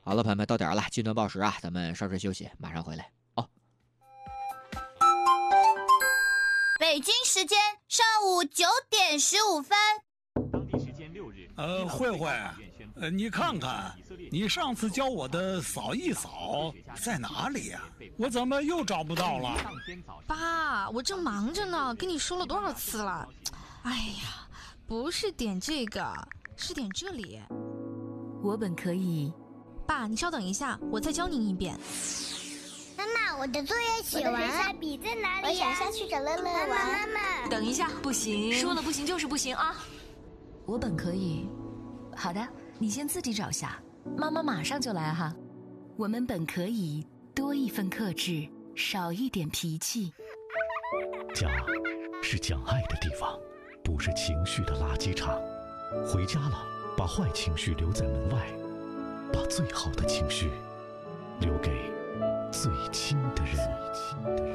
好了，朋友们，到点了，金段报时啊，咱们稍事休息，马上回来哦。 北京时间上午9点15分。 当地时间6日， 慧慧，你看看，你上次教我的扫一扫在哪里呀？我怎么又找不到了？ 爸，我正忙着呢，跟你说了多少次了？哎呀，不是点这个，是点这里。 我本可以。 爸，你稍等一下，我再教您一遍。 妈妈，我的作业写完，下笔在哪里？我想下去找乐乐玩。妈妈， 等一下，不行，说了不行就是不行啊！我本可以。好的，你先自己找下，妈妈马上就来哈。我们本可以多一份克制，少一点脾气。 家是讲爱的地方，不是情绪的垃圾场。回家了，把坏情绪留在门外，把最好的情绪留给最亲的人。